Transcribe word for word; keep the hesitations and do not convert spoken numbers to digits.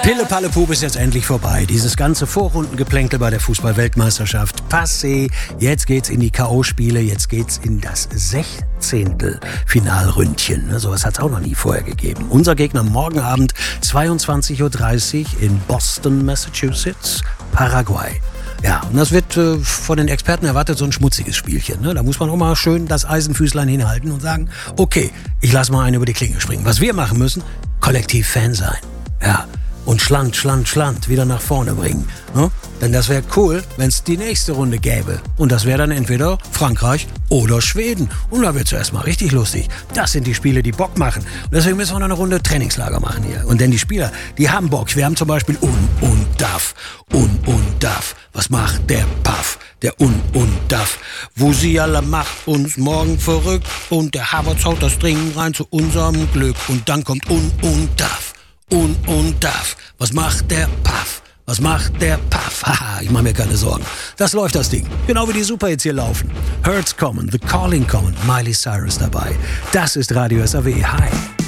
Pille-Palle-Pup ist jetzt endlich vorbei. Dieses ganze Vorrundengeplänkel bei der Fußball-Weltmeisterschaft passé. Jetzt geht's in die K O-Spiele, jetzt geht's in das Sechzehntel-Finalründchen. Sowas hat's auch noch nie vorher gegeben. Unser Gegner morgen Abend zweiundzwanzig Uhr dreißig in Boston, Massachusetts, Paraguay. Ja, und das wird äh, von den Experten erwartet so ein schmutziges Spielchen. Ne? Da muss man auch mal schön das Eisenfüßlein hinhalten und sagen, okay, ich lass mal einen über die Klinge springen. Was wir machen müssen, kollektiv Fan sein. Ja, und Schland, Schland, Schland wieder nach vorne bringen. Ne? Denn das wäre cool, wenn es die nächste Runde gäbe. Und das wäre dann entweder Frankreich oder Schweden. Und da wird es erstmal richtig lustig. Das sind die Spiele, die Bock machen. Und deswegen müssen wir noch eine Runde Trainingslager machen hier. Und denn die Spieler, die haben Bock. Wir haben zum Beispiel Un und Daff. Un und Daff. Was macht der Paff? Der Un und Daff. Musiala macht uns morgen verrückt. Und der Havertz haut das Ding rein zu unserem Glück. Und dann kommt Un und Daff. Un und Daff. Was macht der Paff? Was macht der Paff? Haha, ich mache mir keine Sorgen. Das läuft, das Ding. Genau wie die Superhits hier laufen. Hurts kommen, The Calling kommen, Miley Cyrus dabei. Das ist Radio S A W. Hi.